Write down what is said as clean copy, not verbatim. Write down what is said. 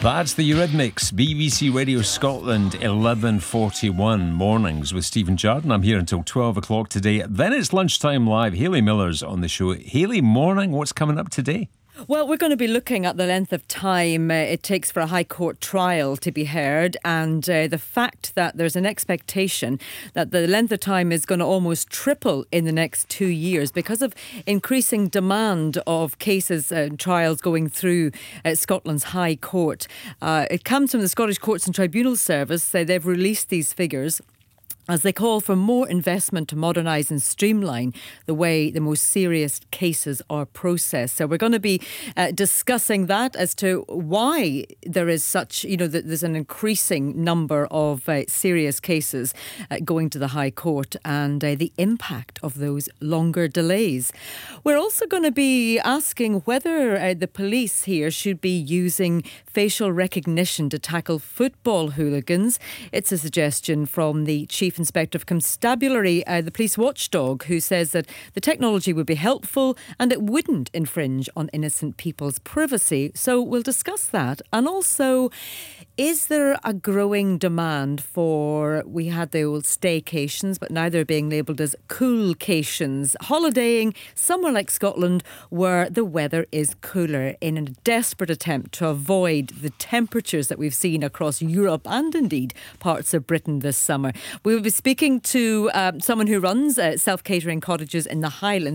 That's the Eurythmics, BBC Radio Scotland, 11:41 mornings with Stephen Jardine. I'm here until 12 o'clock today. Then it's lunchtime live. Hayley Miller's on the show. Hayley, morning. What's coming up today? Well, we're going to be looking at the length of time it takes for a High Court trial to be heard, and the fact that there's an expectation that the length of time is going to almost triple in the next 2 years because of increasing demand of cases and trials going through Scotland's High Court. It comes from the Scottish Courts and Tribunal Service. They've released these figures as they call for more investment to modernise and streamline the way the most serious cases are processed. So we're going to be discussing that as to why there is such, there's an increasing number of serious cases going to the High Court and the impact of those longer delays. We're also going to be asking whether the police here should be using facial recognition to tackle football hooligans. It's a suggestion from the Chief Inspector of Constabulary, the police watchdog, who says that the technology would be helpful and it wouldn't infringe on innocent people's privacy. So we'll discuss that. And also, is there a growing demand for, we had the old staycations, but now they're being labelled as coolcations, holidaying somewhere like Scotland where the weather is cooler in a desperate attempt to avoid the temperatures that we've seen across Europe and indeed parts of Britain this summer. We will be speaking to someone who runs self-catering cottages in the Highlands.